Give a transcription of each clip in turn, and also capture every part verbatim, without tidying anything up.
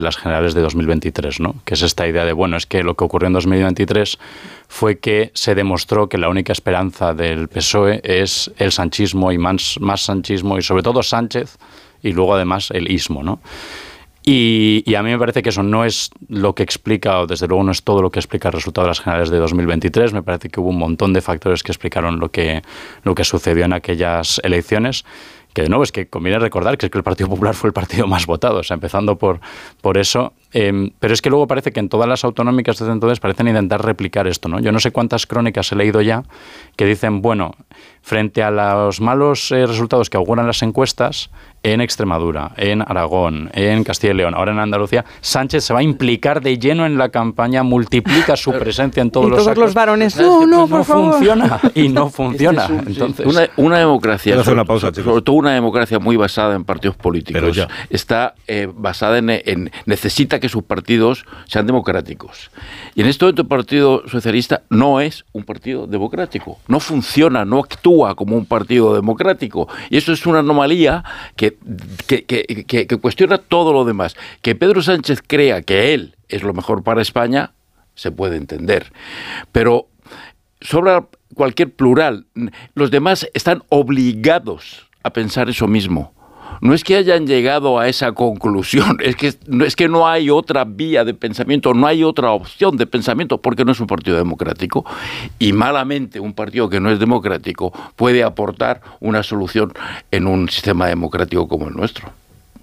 las generales de dos mil veintitrés, ¿no? Que es esta idea de, bueno, es que lo que ocurrió en dos mil veintitrés fue que se demostró que la única esperanza del P S O E es el sanchismo y más, más sanchismo y sobre todo Sánchez y luego además el ismo, ¿no? Y, y a mí me parece que eso no es lo que explica, o desde luego no es todo lo que explica el resultado de las generales de dos mil veintitrés. Me parece que hubo un montón de factores que explicaron lo que, lo que sucedió en aquellas elecciones. Que de nuevo es que conviene recordar que es que el Partido Popular fue el partido más votado, o sea, empezando por, por eso. Eh, pero es que luego parece que en todas las autonómicas desde entonces parecen intentar replicar esto, ¿no? Yo no sé cuántas crónicas he leído ya que dicen, bueno, frente a los malos eh, resultados que auguran las encuestas, en Extremadura, en Aragón, en Castilla y León, ahora en Andalucía, Sánchez se va a implicar de lleno en la campaña, multiplica su presencia en todos y los todos actos. los varones, no, no, por no favor. funciona, y no funciona. Este es un, Entonces, una, una democracia, Voy a hacer una sobre, pausa, sobre, chicos. sobre todo una democracia muy basada en partidos políticos, Pero ya. está eh, basada en, en necesita que sus partidos sean democráticos. Y en este momento el Partido Socialista no es un partido democrático, no funciona, no actúa como un partido democrático. Y eso es una anomalía que, que, que, que, que cuestiona todo lo demás. Que Pedro Sánchez crea que él es lo mejor para España, se puede entender. Pero sobra cualquier plural. Los demás están obligados a pensar eso mismo. No es que hayan llegado a esa conclusión, es que, no, es que no hay otra vía de pensamiento, no hay otra opción de pensamiento, porque no es un partido democrático. Y malamente un partido que no es democrático puede aportar una solución en un sistema democrático como el nuestro.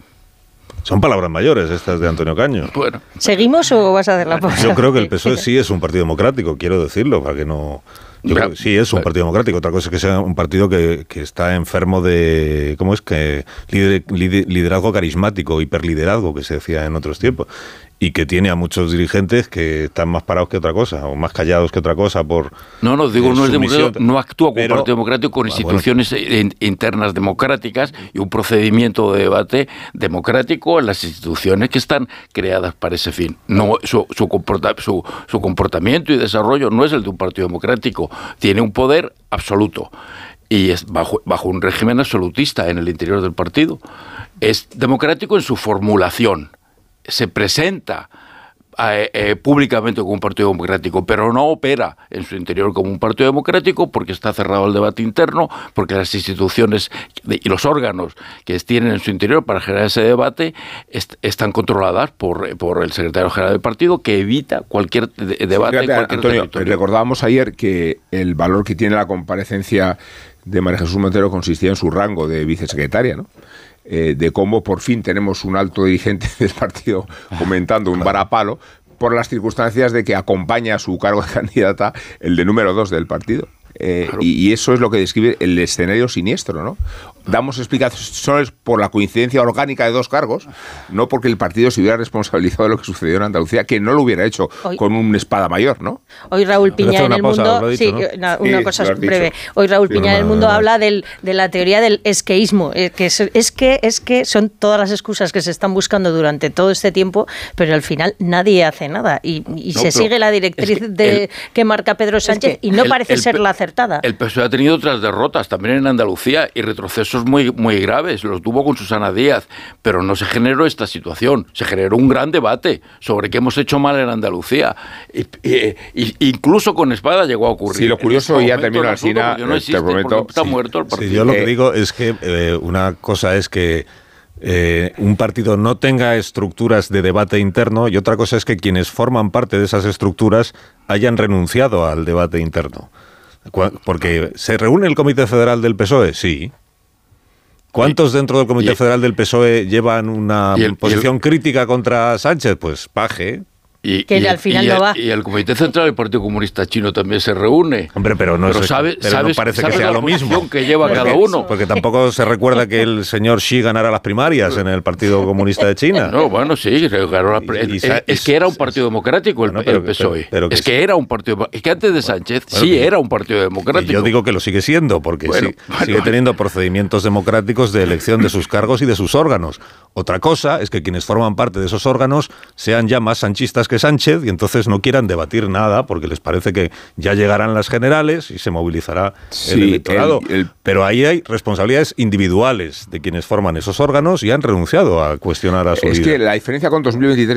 Son palabras mayores estas de Antonio Caño. Bueno. ¿Seguimos o vas a hacer la pausa? Yo creo que el P S O E sí es un partido democrático, quiero decirlo, para que no... Yo creo que sí es un partido democrático. Otra cosa es que sea un partido que, que está enfermo de... ¿Cómo es? que lider, lider, Liderazgo carismático, hiperliderazgo, que se decía en otros tiempos. Y que tiene a muchos dirigentes que están más parados que otra cosa, o más callados que otra cosa por... No, no, digo, eh, no es sumisión, democrático, no actúa como pero, partido democrático con ah, instituciones bueno. internas democráticas y un procedimiento de debate democrático en las instituciones que están creadas para ese fin. No, su, su, comporta, su, su comportamiento y desarrollo no es el de un partido democrático, tiene un poder absoluto. Y es bajo, bajo un régimen absolutista en el interior del partido. Es democrático en su formulación. Se presenta eh, eh, públicamente como un partido democrático, pero no opera en su interior como un partido democrático porque está cerrado el debate interno, porque las instituciones y los órganos que tienen en su interior para generar ese debate est- están controladas por, por el secretario general del partido, que evita cualquier de- debate. Sí, fíjate, cualquier Antonio, territorio. recordábamos ayer que el valor que tiene la comparecencia de María Jesús Montero consistía en su rango de vicesecretaria, ¿no? Eh, de cómo por fin tenemos un alto dirigente del partido comentando un varapalo por las circunstancias de que acompaña a su cargo de candidata el de número dos del partido. Eh, claro. y, y eso es lo que describe el escenario siniestro, ¿no? Damos explicaciones por la coincidencia orgánica de dos cargos, no porque el partido se hubiera responsabilizado de lo que sucedió en Andalucía, que no lo hubiera hecho hoy, con un espada mayor, ¿no? Hoy Raúl Piña en El Mundo, dicho, sí, ¿no? una, una sí, cosa breve. Hoy Raúl sí, Piña no, en El no, Mundo no, no. habla del, de la teoría del esqueísmo, eh, que es, es que es que son todas las excusas que se están buscando durante todo este tiempo, pero al final nadie hace nada y, y No, se sigue la directriz es que de el, que marca Pedro Sánchez es que y no el, parece el, ser la acertada. El P S O E ha tenido otras derrotas también en Andalucía y retrocesos muy, muy graves. Los tuvo con Susana Díaz, pero no se generó esta situación. Se generó un gran debate sobre qué hemos hecho mal en Andalucía. Y, y, y, incluso con espada llegó a ocurrir. Sí, lo curioso, ya termino, Alsina, no no existe, te prometo. Está Sí. muerto el partido. Sí, yo lo que digo es que eh, una cosa es que eh, un partido no tenga estructuras de debate interno y otra cosa es que quienes forman parte de esas estructuras hayan renunciado al debate interno. Porque ¿se reúne el Comité Federal del P S O E? Sí. ¿Cuántos dentro del Comité y, Federal del P S O E llevan una y el, posición y el, crítica contra Sánchez? Pues Paje. Y, que y, al final y no el, va. Y el Comité Central del Partido Comunista Chino también se reúne. Hombre, pero no, pero es, sabe, pero sabes, no parece sabes que sea la lo mismo. Que lleva porque, cada uno. Porque tampoco se recuerda que el señor Xi ganara las primarias en el Partido Comunista de China. No, bueno, sí, ganó la, y, y, es, es que era un partido democrático el, bueno, pero, el P S O E. Pero, pero que es que era un partido. Es que antes de Sánchez bueno, sí que, era un partido democrático. Yo digo que lo sigue siendo, porque bueno, sí, bueno, sigue teniendo procedimientos democráticos de elección de sus cargos y de sus órganos. Otra cosa es que quienes forman parte de esos órganos sean ya más sanchistas que esté Sánchez y entonces no quieran debatir nada porque les parece que ya llegarán las generales y se movilizará Sí, el electorado. el- el- Pero ahí hay responsabilidades individuales de quienes forman esos órganos y han renunciado a cuestionar a su Es líder. que la diferencia con dos mil veintitrés